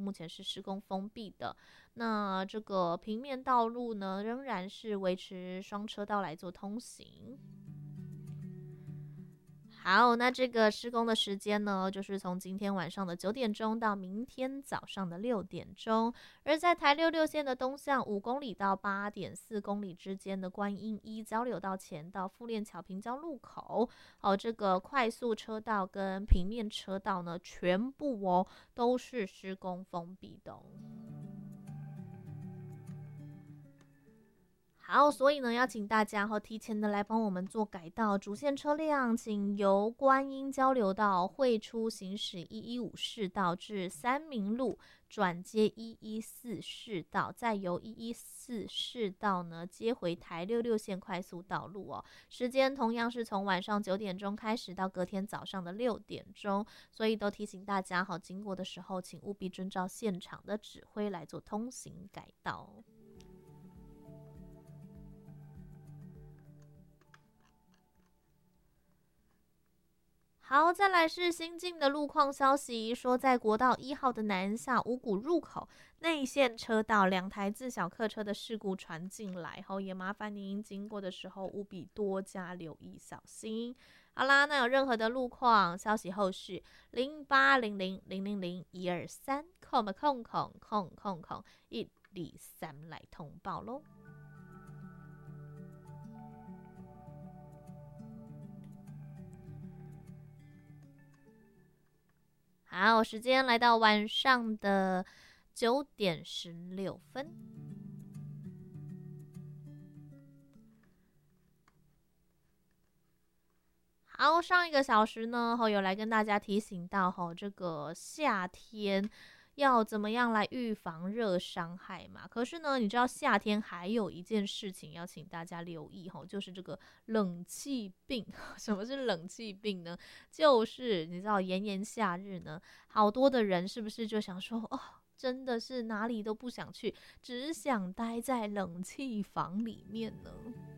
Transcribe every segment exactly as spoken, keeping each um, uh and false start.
目前是施工封闭的。那这个平面道路呢，仍然是维持双车道来做通行。好，那这个施工的时间呢，就是从今天晚上的九点钟到明天早上的六点钟。而在台六六线的东向五公里到八点四公里之间的观音一交流道前到富链桥平交路口，哦，这个快速车道跟平面车道呢，全部哦都是施工封闭的哦。好，所以呢，要请大家和提前的来帮我们做改道，主线车辆请由观音交流道汇出行驶一一五市道至三民路转接一一四市道，再由一一四市道呢接回台六六线快速道路哦。时间同样是从晚上九点钟开始到隔天早上的六点钟，所以都提醒大家好，经过的时候请务必遵照现场的指挥来做通行改道。好，再来是新进的路况消息，说在国道一号的南下五股入口内线车道，两台自小客车的事故传进来后，也麻烦您经过的时候务必多加留意小心。好啦，那有任何的路况消息后续零八零零零零零一二三空空空空空空一二三来通报喽。好，时间来到晚上的九点十六分。好，上一个小时呢，后有来跟大家提醒到，吼，这个夏天要怎么样来预防热伤害嘛？可是呢，你知道夏天还有一件事情要请大家留意，吼，就是这个冷气病。什么是冷气病呢？就是你知道炎炎夏日呢，好多的人是不是就想说，哦，真的是哪里都不想去，只想待在冷气房里面呢？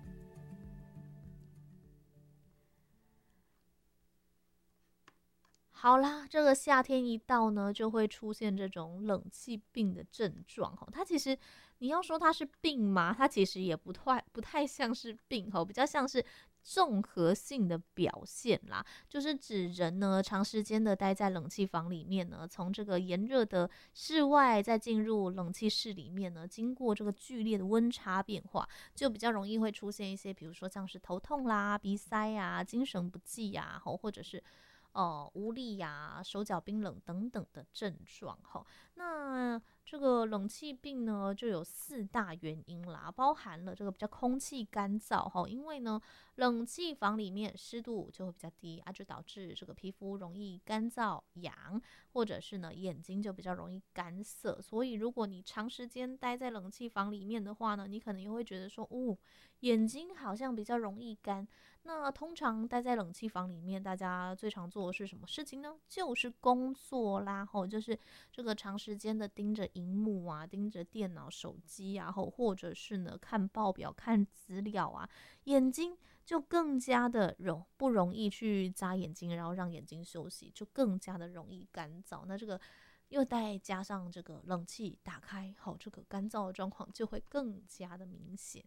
好啦，这个夏天一到呢，就会出现这种冷气病的症状。它其实你要说它是病吗？它其实也不太不太像是病，比较像是综合性的表现啦。就是指人呢长时间的待在冷气房里面呢，从这个炎热的室外再进入冷气室里面呢，经过这个剧烈的温差变化，就比较容易会出现一些，比如说像是头痛啦、鼻塞啊、精神不济啊，或者是哦，无力呀、啊、手脚冰冷等等的症状哈。那这个冷气病呢，就有四大原因啦，包含了这个比较空气干燥哈，因为呢，冷气房里面湿度就会比较低啊，就导致这个皮肤容易干燥痒，或者是呢眼睛就比较容易干涩。所以如果你长时间待在冷气房里面的话呢，你可能也会觉得说，哦，眼睛好像比较容易干。那通常待在冷气房里面，大家最常做的是什么事情呢？就是工作啦，吼，就是这个长时间的盯着荧幕啊，盯着电脑、手机啊，吼，或者是呢看报表、看资料啊，眼睛就更加的容不容易去眨眼睛，然后让眼睛休息，就更加的容易干燥。那这个又再加上这个冷气打开，好，这个干燥的状况就会更加的明显。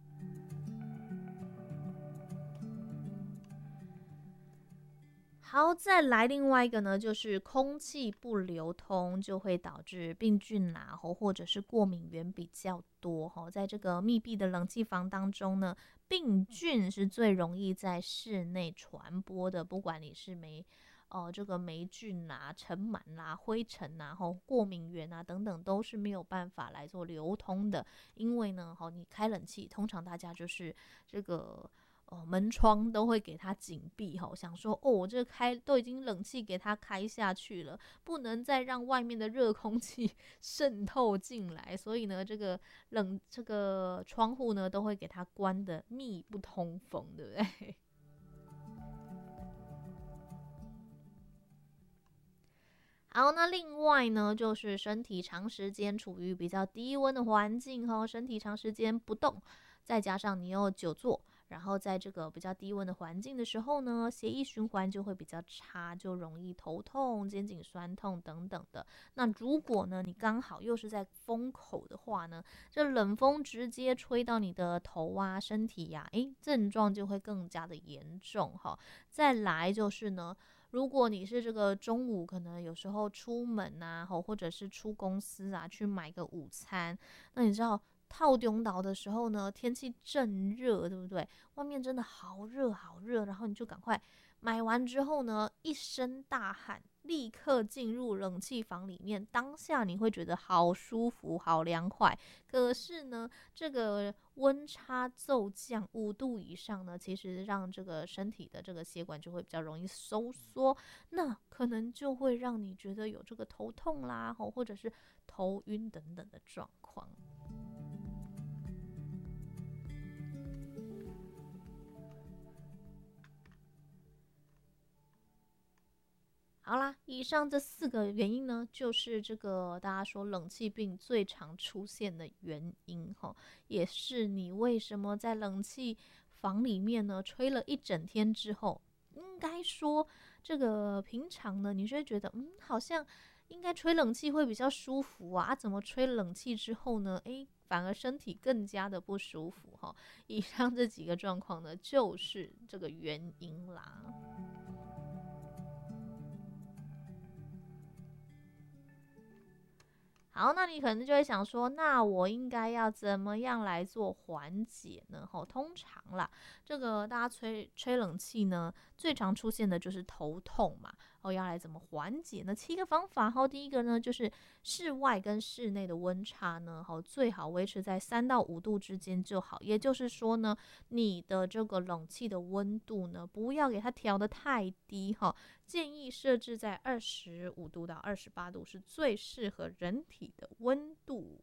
好，再来另外一个呢，就是空气不流通，就会导致病菌啦，或者是过敏源比较多。在这个密闭的冷气房当中呢，病菌是最容易在室内传播的，不管你是霉呃，这个霉菌啦、尘螨啦、灰尘啊、吼过敏源啊等等，都是没有办法来做流通的。因为呢，吼你开冷气，通常大家就是这个。哦，门窗都会给它紧闭哈，想说哦，我这开都已经冷气给它开下去了，不能再让外面的热空气渗透进来，所以呢，这个冷这个窗户呢都会给它关的密不通风，对不对？好，那另外呢，就是身体长时间处于比较低温的环境哈，身体长时间不动，再加上你又久坐。 然后在这个比较低温的环境的时候呢，血液循环就会比较差，就容易头痛、肩颈酸痛等等的。那如果呢，你刚好又是在风口的话呢，这冷风直接吹到你的头啊、身体呀、啊，诶，症状就会更加的严重哈。再来就是呢，如果你是这个中午可能有时候出门啊，或者是出公司啊，去买个午餐，那你知道套中岛的时候呢，天气正热，对不对？外面真的好热好热，然后你就赶快买完之后呢，一身大汗，立刻进入冷气房里面，当下你会觉得好舒服、好凉快。可是呢，这个温差骤降五度以上呢，其实让这个身体的这个血管就会比较容易收缩，那可能就会让你觉得有这个头痛啦，或者是头晕等等的状况。好啦，以上这四个原因呢，就是这个大家说冷气病最常出现的原因哈，也是你为什么在冷气房里面呢吹了一整天之后，应该说这个平常呢，你就会觉得嗯，好像应该吹冷气会比较舒服啊，啊怎么吹冷气之后呢，诶，反而身体更加的不舒服哈。以上这几个状况呢，就是这个原因啦。好，那你可能就会想说，那我应该要怎么样来做缓解呢？吼，通常啦，这个大家吹吹冷气呢，最常出现的就是头痛嘛。哦，要来怎么缓解呢？七个方法。后第一个呢，就是室外跟室内的温差呢，好最好维持在三到五度之间就好。也就是说呢，你的这个冷气的温度呢，不要给它调得太低哈。建议设置在二十五度到二十八度是最适合人体的温度。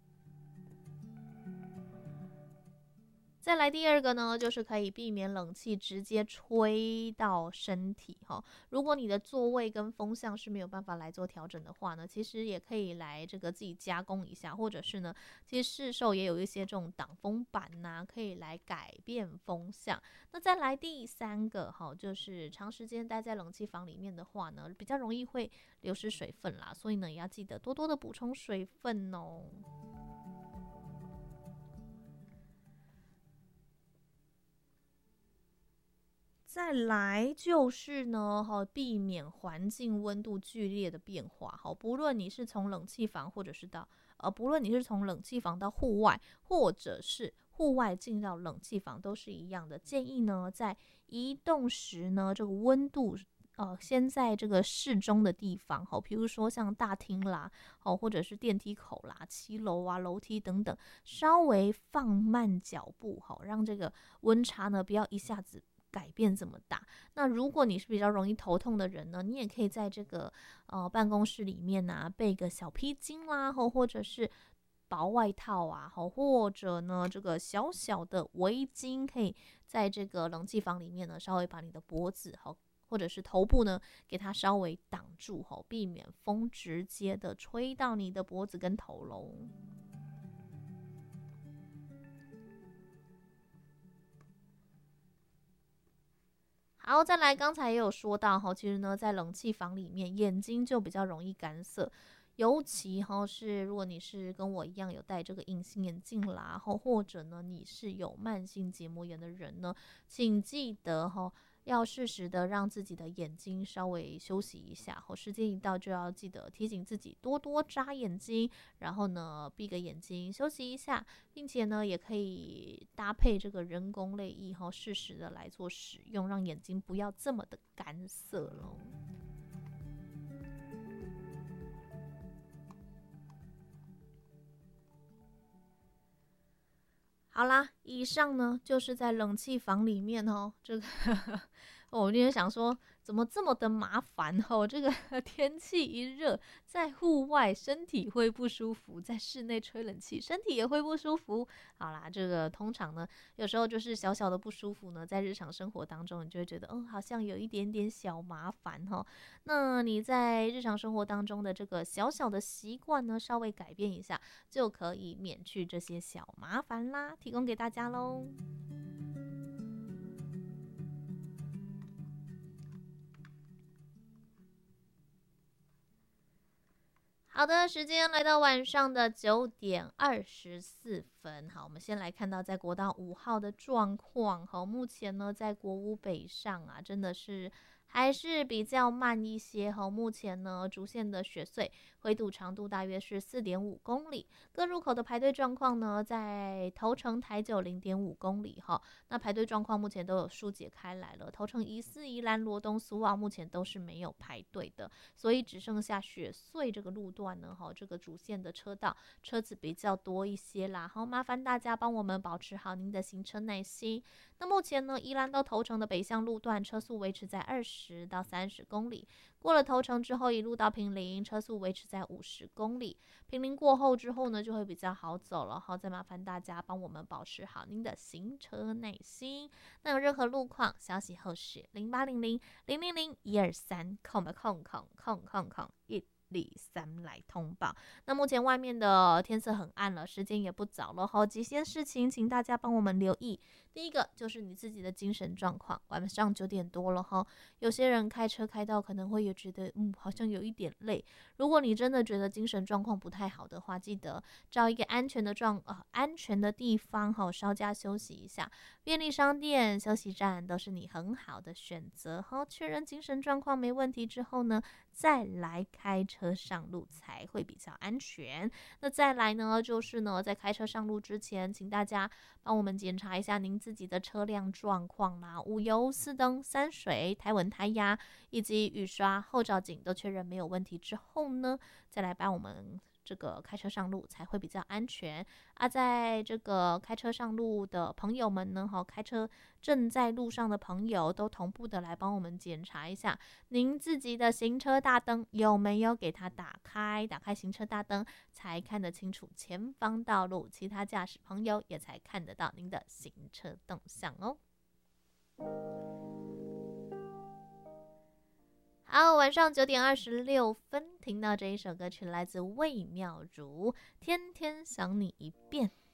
再来第二个呢，就是可以避免冷气直接吹到身体哈。如果你的座位跟风向是没有办法来做调整的话呢，其实也可以来这个自己加工一下，或者是呢，其实市售也有一些这种挡风板呐、啊，可以来改变风向。那再来第三个哈，就是长时间待在冷气房里面的话呢，比较容易会流失水分啦，所以呢，也要记得多多的补充水分哦。再来就是呢，哈，避免环境温度剧烈的变化，哈，不论你是从冷气房，或者是到呃，不论你是从冷气房到户外，或者是户外进到冷气房，都是一样的。建议呢，在移动时呢，这个温度呃，先在这个适中的地方，哈，比如说像大厅啦，哦，或者是电梯口啦、七楼啊、楼梯等等，稍微放慢脚步，哈，让这个温差呢不要一下子改变这么大。那如果你是比较容易头痛的人呢，你也可以在这个呃办公室里面啊备个小披巾啦，或或者是薄外套啊，或者呢这个小小的围巾，可以在这个冷气房里面呢稍微把你的脖子或者是头部呢给它稍微挡住，避免风直接的吹到你的脖子跟头喽。好，再来，刚才也有说到哈，其实呢，在冷气房里面，眼睛就比较容易干涩，尤其哈是如果你是跟我一样有戴这个隐形眼镜啦，或或者呢你是有慢性结膜炎的人呢，请记得哈，要适时的让自己的眼睛稍微休息一下，后时间一到就要记得提醒自己多多眨眼睛，然后呢闭个眼睛休息一下，并且呢也可以搭配这个人工泪液哈，适时的来做使用，让眼睛不要这么的干涩咯。好啦，以上呢就是在冷气房里面哦，这个我今天想说，怎么这么的麻烦哦？这个天气一热，在户外身体会不舒服，在室内吹冷气身体也会不舒服。好啦，这个通常呢，有时候就是小小的不舒服呢，在日常生活当中，你就会觉得，嗯，好像有一点点小麻烦哈。那你在日常生活当中的这个小小的习惯呢，稍微改变一下，就可以免去这些小麻烦啦，提供给大家喽。 好的，时间来到晚上的九点二十四分。好，我们先来看到在国道五号的状况。好，目前呢，在国五北上啊，真的是还是比较慢一些。好，目前呢，主线的雪隧回堵长度大约是四点五公里，各入口的排队状况呢，在头城台九零点五公里。哈，那排队状况目前都有疏解开来了。头城宜四、宜兰、罗东、苏澳目前都是没有排队的，所以只剩下雪隧这个路段呢，哈，这个主线的车道车子比较多一些啦。好，麻烦大家帮我们保持好您的行车耐心。那目前呢，宜兰到头城的北向路段车速维持在二十到三十公里，过了头城之后一路到坪林，车速维持在五十公里。坪林过后之后呢，就会比较好走了。好，再麻烦大家帮我们保持好您的行车耐心。那有任何路况消息后是零八零零零零零一二三空吧空空空空空一。李三来通报。那目前外面的天色很暗了，时间也不早了，好，几件事情请大家帮我们留意。第一个就是你自己的精神状况，晚上九点多了哈，有些人开车开到可能会有觉得嗯好像有一点累。如果你真的觉得精神状况不太好的话，记得找一个安全的状呃安全的地方哈，稍加休息一下。便利商店、休息站都是你很好的选择哈。确认精神状况没问题之后呢，再来开车上路才会比较安全。那再来呢，就是呢，在开车上路之前，请大家帮我们检查一下您自己的车辆状况啦，五油、四灯、三水、胎稳、胎压以及雨刷、后照镜都确认没有问题之后呢，再来帮我们这个开车上路才会比较安全啊。在这个开车上路的朋友们呢，哈，开车正在路上的朋友都同步的来帮我们检查一下您自己的行车大灯有没有给它打开，打开行车大灯才看得清楚前方道路，其他驾驶朋友也才看得到您的行车动向哦。好，晚上九点二十六分，听到这一首歌曲来自魏妙如，《天天想你一遍》。